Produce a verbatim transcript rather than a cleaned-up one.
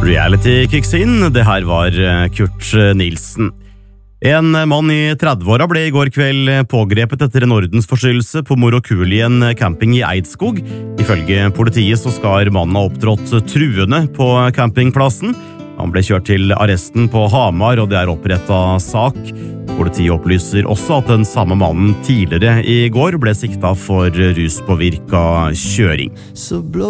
Reality kicks in, det her var Kurt Nilsen. En mann i trettiåra ble i går kveld pågrepet etter en ordensforstyrrelse på Morokulien camping i Eidskog. Ifølge politiet så skal mannen ha opptrådt truende på campingplassen. Han ble kjørt til arresten på Hamar, og det er opprettet sak. Politiet opplyser også at den samme mannen tidligere i går ble siktet for ruspåvirket kjøring.